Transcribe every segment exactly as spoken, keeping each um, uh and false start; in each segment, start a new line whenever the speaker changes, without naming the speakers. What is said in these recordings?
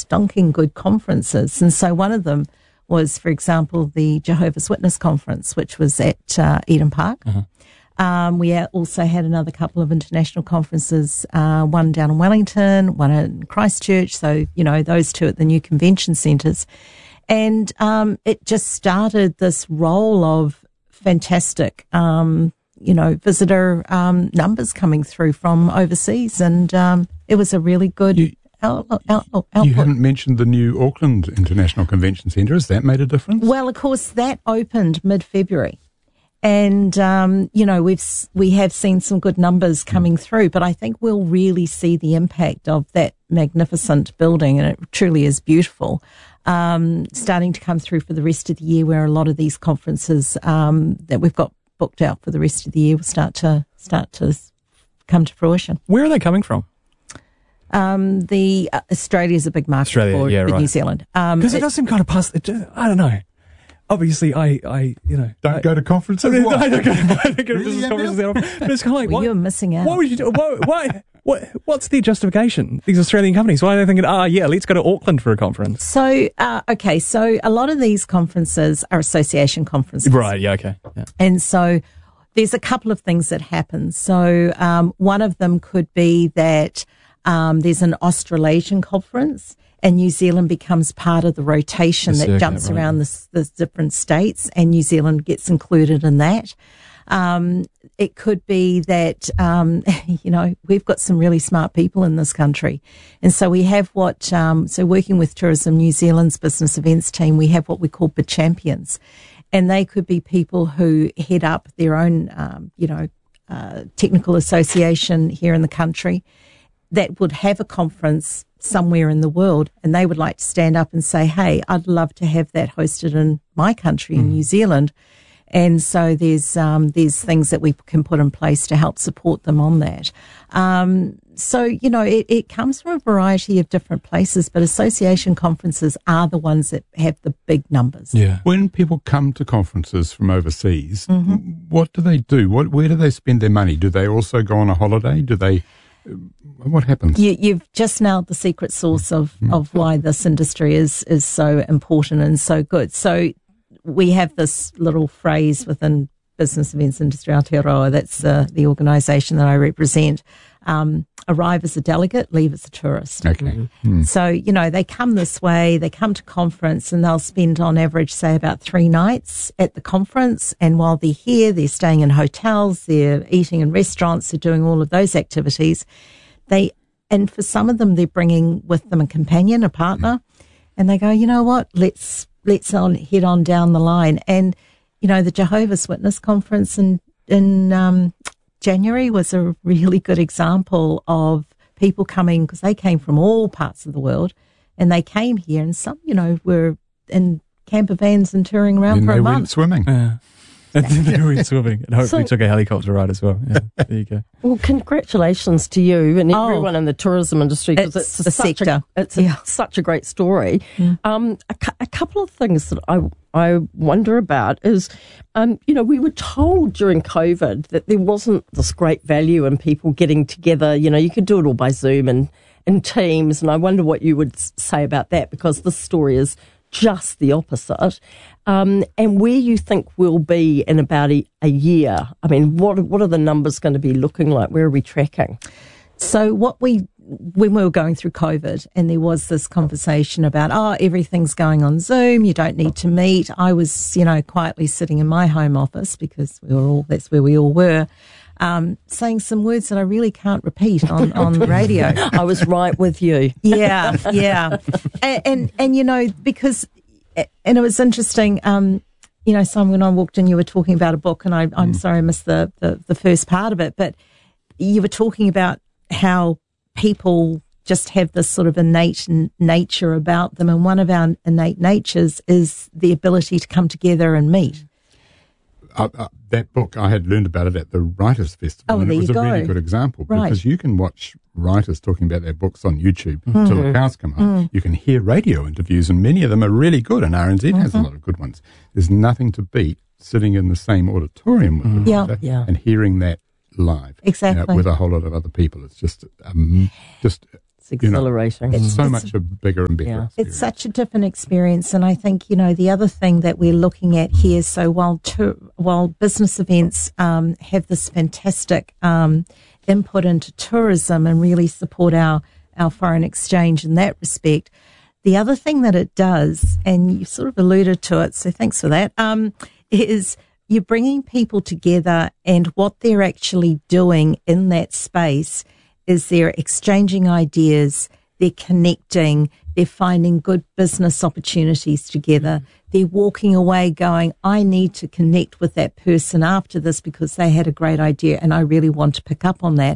stonking good conferences. And so one of them was, for example, the Jehovah's Witness conference, which was at uh, Eden Park. Uh-huh. Um, we also had another couple of international conferences, uh, one down in Wellington, one in Christchurch. So, you know, those two at the new convention centres. And um, it just started this roll of fantastic, um, you know, visitor um, numbers coming through from overseas. And um, it was a really good
you,
out, out, out, output.
You haven't mentioned the new Auckland International Convention Centre. Has that made a difference?
Well, of course, that opened mid-February. And, um, you know, we've, we have seen some good numbers coming through, but I think we'll really see the impact of that magnificent building, and it truly is beautiful, um, starting to come through for the rest of the year, where a lot of these conferences, um, that we've got booked out for the rest of the year will start to, start to come to fruition.
Where are they coming from?
Um, the, uh, Australia's a big market
Australia,
for
yeah,
the
right.
New Zealand. Um,
Because it, it does seem kind of past, it, I don't know. Obviously, I, I, you know,
don't
I,
go to conferences.
I, mean,
what?
I don't go, I don't go to
Really,
business
yeah,
conferences. That often. But it's kind of like,
well,
what,
you're missing out.
What would you do? What, what, what, what's their justification? These Australian companies, why are they thinking, ah, yeah, let's go to Auckland for a conference?
So, uh, okay, so a lot of these conferences are association conferences,
right? Yeah, okay, yeah.
And so there's a couple of things that happen. So, um, one of them could be that um, there's an Australasian conference, and New Zealand becomes part of the rotation
the
that
circuit,
jumps
right.
around the, the different states, and New Zealand gets included in that. Um, it could be that, um, you know, we've got some really smart people in this country. And so we have what, um, so working with Tourism New Zealand's business events team, we have what we call bid champions. And they could be people who head up their own, um, you know, uh, technical association here in the country that would have a conference somewhere in the world, and they would like to stand up and say, hey, I'd love to have that hosted in my country, in mm. New Zealand. And so there's um, there's things that we can put in place to help support them on that. Um, so, you know, it, it comes from a variety of different places, but association conferences are the ones that have the big numbers.
Yeah.
When people come to conferences from overseas,
mm-hmm.
what do they do? What, where do they spend their money? Do they also go on a holiday? Do they... What happens?
You, you've just nailed the secret sauce of, mm. of why this industry is, is so important and so good. So we have this little phrase within Business Events Industry Aotearoa, that's uh, the organisation that I represent. Um, arrive as a delegate, leave as a tourist.
Okay.
Mm-hmm. Mm. So, you know, they come this way, they come to conference, and they'll spend on average, say, about three nights at the conference. And while they're here, they're staying in hotels, they're eating in restaurants, they're doing all of those activities. They, and for some of them, they're bringing with them a companion, a partner, mm. and they go, you know what, let's, let's on, head on down the line. And, you know, the Jehovah's Witness conference in, in, um, January was a really good example of people coming, because they came from all parts of the world, and they came here, and some, you know, were in camper vans and touring around
and
for
they
a
went
month.
Swimming.
Yeah. And then they went swimming, and hopefully
So-
took a helicopter ride as well. Yeah, there you go.
Well, congratulations to you and
Oh.
everyone in the tourism industry, because
It's
it's,
the
such
sector.
a it's a,
Yeah.
such a great story.
Yeah.
Um, a, cou- a couple of things that I I wonder about is, um, you know, we were told during COVID that there wasn't this great value in people getting together. You know, you could do it all by Zoom and in Teams, and I wonder what you would s- say about that, because this story is just the opposite. Um, and where you think we'll be in about a, a year. I mean, what what are the numbers going to be looking like? Where are we tracking?
So what we, when we were going through COVID, and there was this conversation about, oh, everything's going on Zoom, you don't need to meet. I was, you know, quietly sitting in my home office, because we were all, that's where we all were, um, saying some words that I really can't repeat on, on the radio.
I was right with you.
Yeah, yeah. And, and, and, you know, because, and it was interesting, um, you know, Simon, when I walked in, you were talking about a book, and I, I'm mm. sorry I missed the, the, the first part of it, but you were talking about how people just have this sort of innate n- nature about them. And one of our innate natures is the ability to come together and meet.
Uh, uh, that book, I had learned about it at the Writers' Festival,
Oh,
and
there
it was
you
a really
go.
good example,
Right.
because you can watch writers talking about their books on YouTube
Mm-hmm.
till the cows come home. You can hear radio interviews, and many of them are really good, and R N Z mm-hmm. has a lot of good ones. There's nothing to beat sitting in the same auditorium with
Mm.
the
Yeah.
writer
Yeah.
and hearing that live.
Exactly.
You know, with a whole lot of other people. It's just, um, just
It's exhilarating.
You know, it's so
It's-
much a bigger and better
Yeah.
experience.
It's such a different experience, and I think, you know, the other thing that we're looking at here. So while to, while business events um, have this fantastic um, input into tourism and really support our our foreign exchange in that respect, the other thing that it does, and you sort of alluded to it, so thanks for that, um, is you're bringing people together, and what they're actually doing in that space is they're exchanging ideas, they're connecting, they're finding good business opportunities together. They're walking away going, I need to connect with that person after this because they had a great idea and I really want to pick up on that.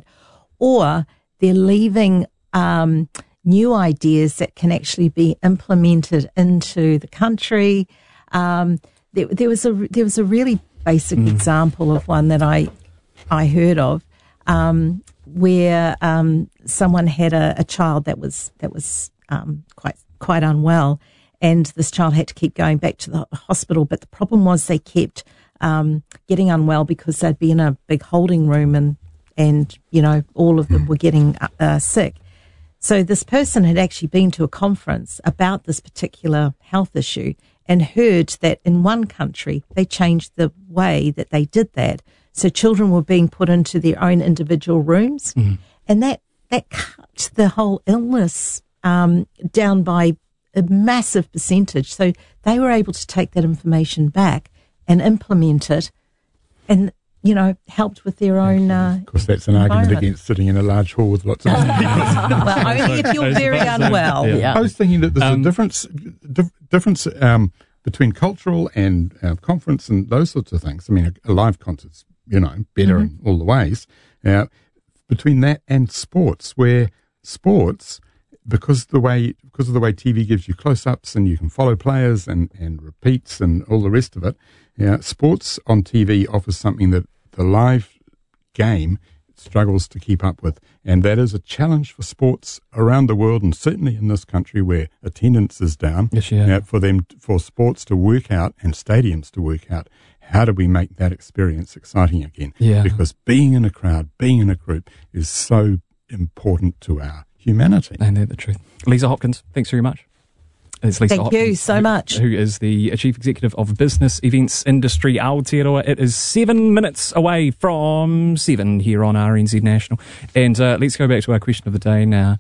Or they're leaving um, new ideas that can actually be implemented into the country. Um, there, there was a there was a really basic mm. example of one that I I heard of, um, where um, someone had a, a child that was that was um, quite quite unwell, and this child had to keep going back to the hospital. But the problem was they kept um, getting unwell because they'd be in a big holding room, and and you know all of them were getting uh, sick. So this person had actually been to a conference about this particular health issue and heard that in one country they changed the way that they did that. So children were being put into their own individual rooms, mm. and that, that cut the whole illness um, down by a massive percentage. So they were able to take that information back and implement it, and you know, helped with their own. Uh,
of course, that's an argument against sitting in a large hall with lots of people.
Well, only if you're very unwell.
Yeah.
Yeah.
I was thinking that there's um, a difference, dif- difference um, between cultural and uh, conference and those sorts of things. I mean, a, a live concert's, you know, better mm-hmm. in all the ways. Uh, between that and sports, where sports, because the way because of the way T V gives you close-ups and you can follow players and, and repeats and all the rest of it, yeah, sports on T V offers something that the live game struggles to keep up with, and that is a challenge for sports around the world, and certainly in this country where attendance is down.
Yes, yeah.
uh, for them, for sports to work out and stadiums to work out, how do we make that experience exciting again?
Yeah.
Because being in a crowd, being in a group is so important to our humanity.
And they're the truth. Lisa Hopkins, thanks very much. It's Lisa
Thank
Hopkins,
you so
who,
much.
Who is the Chief Executive of Business Events Industry Aotearoa. It is seven minutes away from seven here on R N Z National. And uh, let's go back to our question of the day now,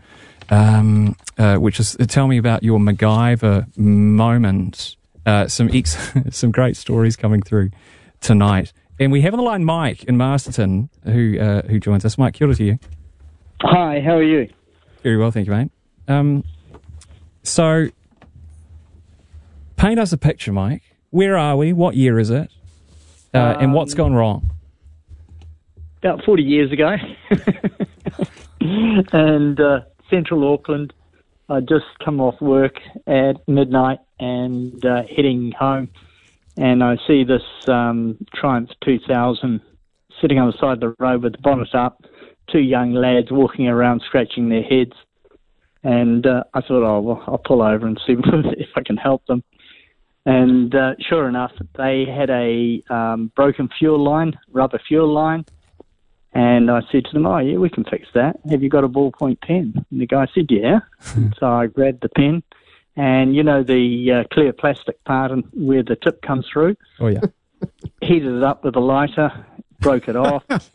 um, uh, which is uh, tell me about your MacGyver moment. Uh, some ex- some great stories coming through tonight. And we have on the line Mike in Masterton who uh, who joins us. Mike, kia ora to you.
Hi, how are you?
Very well, thank you, mate. Um, so... Paint us a picture, Mike. Where are we? What year is it? Uh, um, and what's gone wrong?
About forty years ago. and uh, Central Auckland. I'd just come off work at midnight and uh, heading home. And I see this um, Triumph two thousand sitting on the side of the road with the bonnet up. Two young lads walking around scratching their heads. And uh, I thought, oh, well, I'll pull over and see if I can help them. And uh, sure enough, they had a um, broken fuel line, rubber fuel line. And I said to them, oh, yeah, we can fix that. Have you got a ballpoint pen? And the guy said, yeah. So I grabbed the pen. And, you know, the uh, clear plastic part and where the tip comes through?
Oh, yeah.
Heated it up with a lighter, broke it off, cut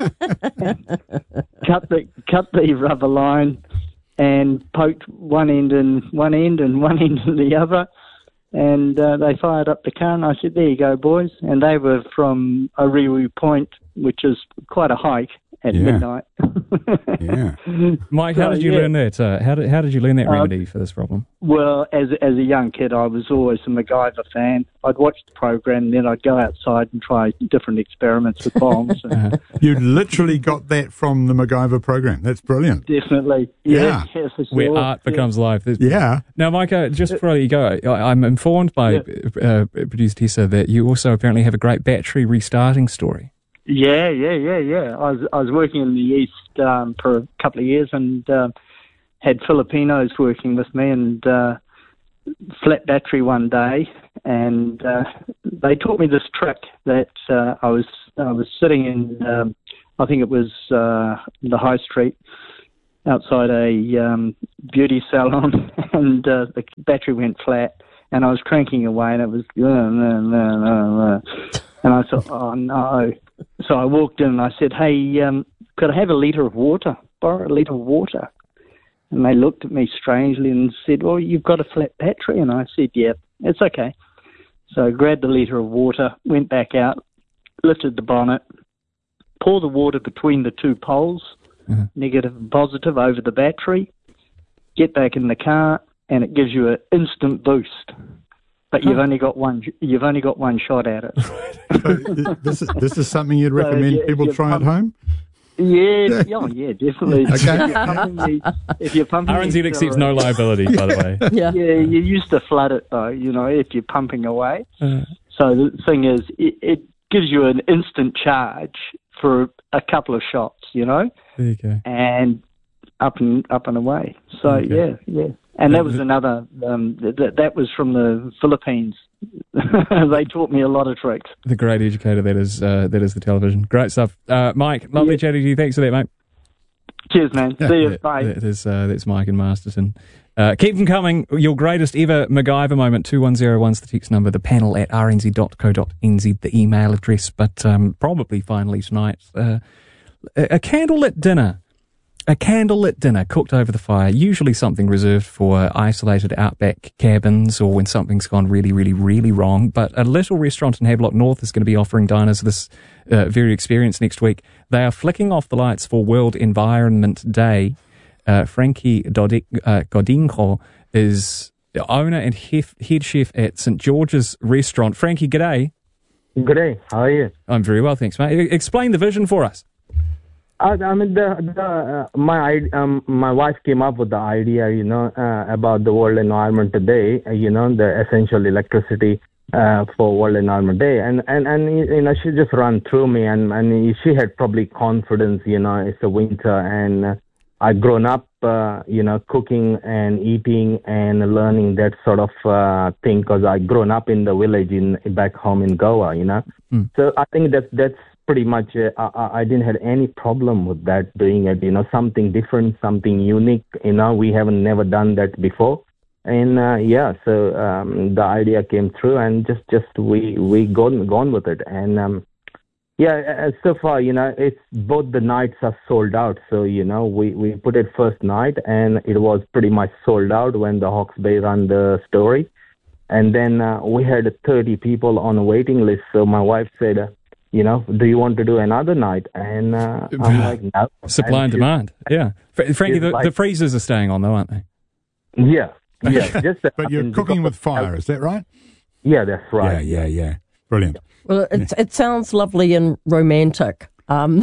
the cut the rubber line, and poked one end in one end and one end in the other. And uh, they fired up the car, and I said, there you go, boys. And they were from Orewa Point, which is quite a hike at
yeah.
midnight.
yeah.
Mike, how
So,
did you
yeah.
learn that? Uh, how, did, how did you learn that
Uh,
remedy for this problem?
Well, as as a young kid, I was always a MacGyver fan. I'd watch the program, and then I'd go outside and try different experiments with bombs. And
Uh-huh.
You literally got that from the MacGyver program. That's brilliant.
definitely.
Yeah.
Yeah, for sure.
Where art
Yeah.
becomes life. There's-
Yeah.
Now, Mike, uh, just before you go, I, I'm informed by uh, producer Tessa that you also apparently have a great battery restarting story.
Yeah, yeah, yeah, yeah. I was I was working in the East um, for a couple of years and uh, had Filipinos working with me, and uh, flat battery one day, and uh, they taught me this trick that uh, I was I was sitting in um, I think it was uh, the High Street, outside a um, beauty salon, and uh, the battery went flat, and I was cranking away, and it was, uh, uh, uh, uh, and I thought, oh no. So I walked in and I said, hey, um, could I have a litre of water? Borrow a litre of water? And they looked at me strangely and said, well, you've got a flat battery. And I said, yeah, it's okay. So I grabbed the litre of water, went back out, lifted the bonnet, pour the water between the two poles, mm-hmm. negative and positive over the battery, get back in the car, and it gives you an instant boost. But you've only got one. You've only got one shot at it.
So this is this is something you'd recommend so, yeah, people try pump, at home.
Yeah, oh, yeah, definitely.
Okay.
If you're pumping, the, if you're pumping
R N Z accepts no liability, by the way.
Yeah,
yeah, you used to flood it though. You know, if you're pumping away. Uh, so the thing is, it, it gives you an instant charge for a couple of shots. You know,
there you go.
And up and up and away. So okay. yeah, yeah. And that was another, um, that, that was from the Philippines. They taught me a lot of tricks.
The great educator that is uh, that is the television. Great stuff. Uh, Mike, lovely yeah. chatting to you. Thanks for that, mate.
Cheers, man. Yeah. See you. Bye.
That is, uh, that's Mike in Masterton. Uh, keep them coming. Your greatest ever MacGyver moment, two one zero one is the text number, the panel at r n z dot co dot n z, the email address. But um, probably finally tonight, uh, a, a candlelit dinner. A candlelit dinner cooked over the fire, usually something reserved for isolated outback cabins or when something's gone really, really, really wrong. But a little restaurant in Havelock North is going to be offering diners this uh, very experience next week. They are flicking off the lights for World Environment Day. Uh, Frankie Dodi- uh, Godinho is the owner and hef- head chef at Saint George's Restaurant. Frankie, g'day.
G'day, how are you?
I'm very well, thanks, mate. Explain the vision for us.
Uh, I mean, the, the uh, my um, my wife came up with the idea, you know, uh, about the World Environment Day, uh, you know, the essential electricity uh, for World Environment Day, and and and you know, she just ran through me, and and she had probably confidence, you know, it's the winter, and uh, I've grown up, uh, you know, cooking and eating and learning that sort of uh, thing because I've grown up in the village in back home in Goa, you know, mm. so I think that that's. Pretty much, uh, I, I didn't have any problem with that, doing it, you know, something different, something unique, you know, we haven't never done that before. And, uh, yeah, so um, the idea came through and just, just we, we gone, gone with it. And, um, yeah, so far, you know, it's both the nights are sold out. So, you know, we, we put it first night and it was pretty much sold out when the Hawke's Bay ran the story. And then uh, we had thirty people on a waiting list. So my wife said, uh, you know, do you want to do another night? And uh, I'm like, no.
Supply and, and demand, yeah. Frankie, the, like, the freezers are staying on though, aren't they?
Yeah, yeah. Just
but you're cooking with fire, is that right?
Yeah, that's right.
Yeah, yeah, yeah. Brilliant.
Well, it, it sounds lovely and romantic. Um,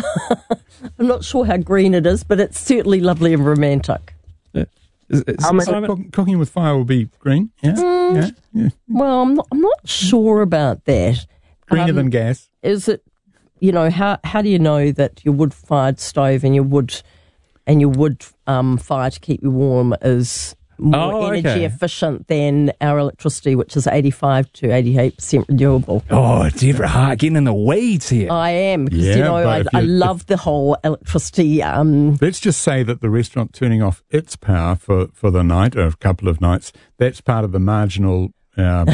I'm not sure how green it is, but it's certainly lovely and romantic.
Yeah. Is, is, How much cook, cooking with fire will be green? Yeah, mm, yeah, yeah.
Well, I'm not, I'm not sure about that.
Greener
um,
than gas.
Is it, you know, how how do you know that your wood-fired stove and your wood and your wood um, fire to keep you warm is more
oh,
energy
okay.
efficient than our electricity, which is eighty-five to eighty-eight percent renewable?
Oh, Deborah Hart, getting in the weeds here.
I am, because,
yeah,
you know, I,
you,
I love if, the whole electricity. Um,
let's just say that the restaurant turning off its power for, for the night, or a couple of nights, that's part of the marginal Um,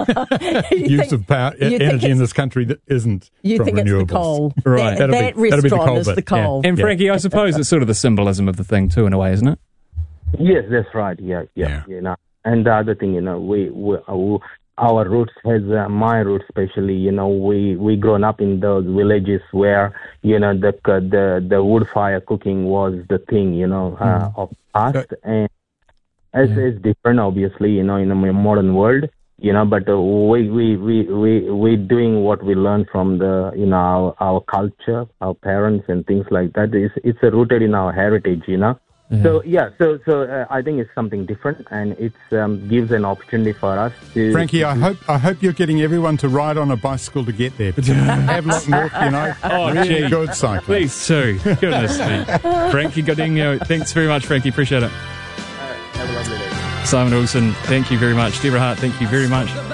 use
think,
of power, energy in this country that isn't
you
from
think
renewables.
It's the coal.
Right.
That, that
be,
restaurant
the
is the coal.
Yeah. And Frankie,
yeah.
I suppose it's sort of the symbolism of the thing too, in a way, isn't it?
Yes, that's right. Yeah, yeah, yeah. You know, and the other thing, you know, we, we uh, our roots has uh, my roots, especially. You know, we we grown up in those villages where you know the the the wood fire cooking was the thing. You know, uh, mm. of us, and it's, yeah. it's different, obviously. You know, in a modern world. You know, but uh, we we we we we doing what we learned from the you know our, our culture, our parents, and things like that. It's it's uh, rooted in our heritage. You know, yeah. so yeah, so so uh, I think it's something different, and it um, gives an opportunity for us to.
Frankie, I hope I hope you're getting everyone to ride on a bicycle to get there. Havelock North, you know,
oh,
really
gee.
good cycling.
Please too. Goodness me, Frankie Godinho. Thanks very much, Frankie. Appreciate it.
All right, have a lovely day.
Simon Wilson, thank you very much. Deborah Hart, thank you very much.